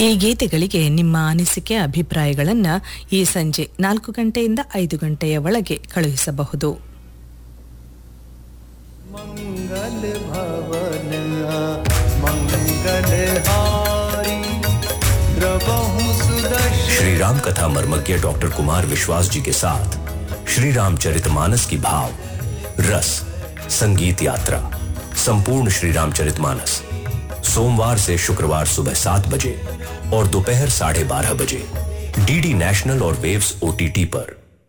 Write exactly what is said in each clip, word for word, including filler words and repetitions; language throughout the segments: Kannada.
ಈ ಗೀತೆಗಳಿಗೆ ನಿಮ್ಮ ಅನಿಸಿಕೆ ಅಭಿಪ್ರಾಯಗಳನ್ನ ಈ ಸಂಜೆ ನಾಲ್ಕು ಗಂಟೆಯಿಂದ ಐದು ಗಂಟೆಯ ಒಳಗೆ ಕಳುಹಿಸಬಹುದು. ಮಂಗಲ ಭವನ ಮಂಗಲ ಹಾರಿ द्रवहु सुदर्शन। श्री राम कथा मर्मज्ञ डॉक्टर कुमार विश्वास जी के साथ श्री रामचरितमानस की भाव रस संगीत यात्रा संपूर्ण श्री रामचरितमानस सोमवार से शुक्रवार सुबह सात बजे और दोपहर साढ़े बारह बजे डीडी नेशनल और वेव्स ओटीटी पर.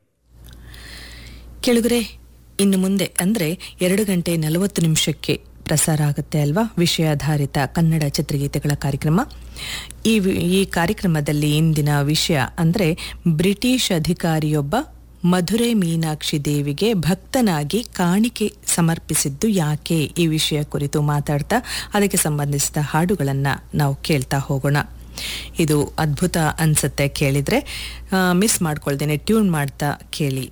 ಕೆಳಗರೆ ಇನ್ನು ಮುಂದೆ ಅಂದ್ರೆ ಎರಡು ಗಂಟೆ ನಲವತ್ತು ನಿಮಿಷಕ್ಕೆ ಪ್ರಸಾರ ಆಗುತ್ತೆ ಅಲ್ವಾ ವಿಷಯಾಧಾರಿತ ಕನ್ನಡ ಚಿತ್ರಗೀತೆಗಳ ಕಾರ್ಯಕ್ರಮ. ಈ ಈ ಕಾರ್ಯಕ್ರಮದಲ್ಲಿ ಇಂದಿನ ವಿಷಯ ಅಂದ್ರೆ ಬ್ರಿಟಿಷ್ ಅಧಿಕಾರಿಯೊಬ್ಬ ಮಧುರೆ ಮೀನಾಕ್ಷಿ ದೇವಿಗೆ ಭಕ್ತನಾಗಿ ಕಾಣಿಕೆ ಸಮರ್ಪಿಸಿದ್ದು ಯಾಕೆ, ಈ ವಿಷಯ ಕುರಿತು ಮಾತಾಡ್ತಾ ಅದಕ್ಕೆ ಸಂಬಂಧಿಸಿದ ಹಾಡುಗಳನ್ನ ನಾವು ಕೇಳ್ತಾ ಹೋಗೋಣ. ಇದು ಅದ್ಭುತ ಅನ್ಸುತ್ತೆ ಕೇಳಿದ್ರೆ, ಮಿಸ್ ಮಾಡ್ಕೊಳ್ದೇನೆ ಟ್ಯೂನ್ ಮಾಡ್ತಾ ಕೇಳಿ.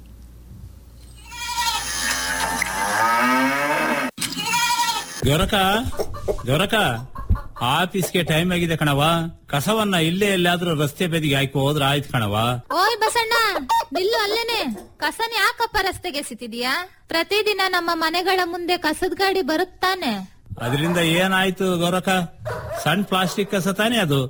ಗೊರಕ ಗೊರಕ ಆಫೀಸ್ಗೆ ಟೈಮ್ ಆಗಿದೆ ಕಣವ. ಕಸವನ್ನ ಇಲ್ಲೇ ಎಲ್ಲಾದ್ರೂ ರಸ್ತೆ ಬದಿಗೆ ಹಾಕಿ ಹೋದ್ರ ಆಯ್ತು ಕಣವ. ಓಯ್ ಬಸಣ್ಣ, ನಿಲ್ಲು ಅಲ್ಲೇನೆ. ಕಸನ ಯಾಕಪ್ಪ ರಸ್ತೆಗೆ ಎಸಿತಿದ್ಯಾ? ಪ್ರತಿದಿನ ನಮ್ಮ ಮನೆಗಳ ಮುಂದೆ ಕಸದ ಗಾಡಿ ಬರುತ್ತಾನೆ. ಅದರಿಂದ ಏನಾಯ್ತು ಗೊರಕ? ಸಣ್ಣ ಪ್ಲಾಸ್ಟಿಕ್ ಕಸ ತಾನೇ ಅದು.